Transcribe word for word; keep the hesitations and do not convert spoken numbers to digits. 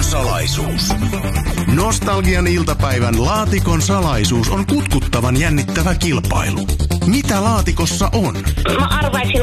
Laatikon salaisuus. Nostalgian iltapäivän Laatikon salaisuus on kutkuttavan jännittävä kilpailu. Mitä laatikossa on? Mä arvaisin